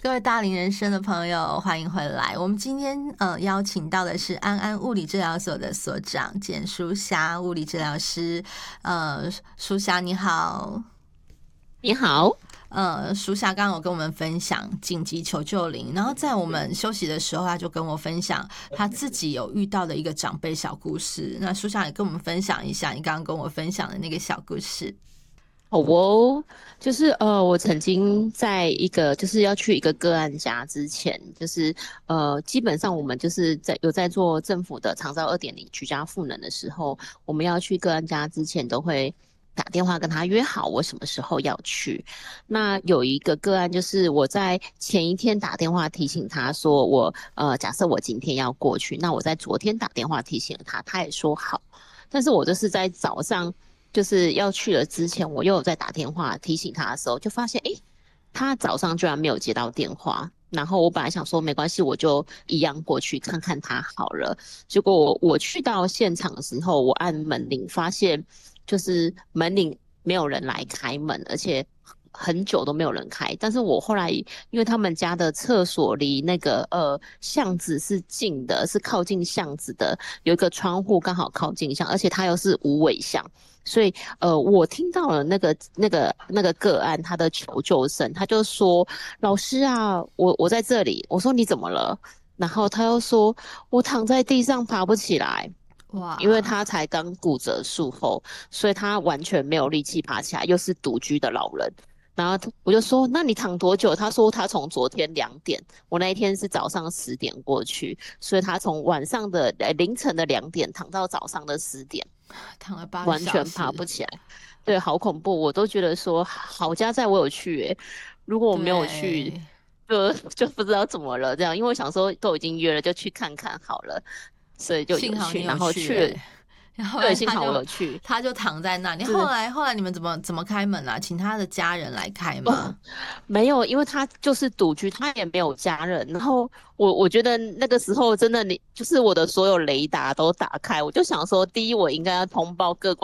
各位大龄人生的朋友，欢迎回来。我们今天邀请到的是安安物理治疗所的所长简淑霞物理治疗师。淑霞你好。 你好。 淑霞刚刚有跟我们分享紧急求救铃，然后在我们休息的时候，他就跟我分享他自己有遇到的一个长辈小故事。那淑霞也跟我们分享一下你刚刚跟我分享的那个小故事。 好哦，就是我曾经在一个就是要去一个个案家之前，就是基本上我们就是在做政府的长照2.0居家赋能的时候，我们要去个案家之前都会打电话跟他约好我什么时候要去。那有一个个案就是我在前一天打电话提醒他说假设我今天要过去，那我在昨天打电话提醒了他，他也说好，但是我就是在早上。就是要去了之前，我又有在打电话提醒他的时候，就发现他早上居然没有接到电话。然后我本来想说没关系，我就一样过去看看他好了。结果我去到现场的时候，我按门铃，发现就是门铃没有人来开门，而且很久都没有人开。但是我后来因为他们家的厕所离那个巷子是近的，是靠近巷子的，有一个窗户刚好靠近巷，而且它又是无尾巷。所以我听到了那个个案他的求救声，他就说：“老师啊，我在这里。”我说：“你怎么了？”然后他又说：“我躺在地上爬不起来。”因为哇， 他才刚骨折术后，所以他完全没有力气爬起来，又是独居的老人。然后我就说：“那你躺多久？”他说：“他从昨天2点，我那一天是早上10点过去，所以他从晚上的凌晨的2点躺到早上的10点。” 躺了8个完全爬小时。 不起来。对，好恐怖，我都觉得说好家在我有去如果我没有去， 对， 就不知道怎么了这样，因为我想说都已经约了，就去看看好了，所以就有去， 幸好你有然后去了。 去然后对，幸好我他就有去。 他就躺在那里。后是来后来你们怎么开门啊？请他的家人来开吗？ 没有，因为他就是独居，他也没有家人。然后我觉得那个时候真的，你就是我的所有雷达都打开，我就想说，第一我应该要通报各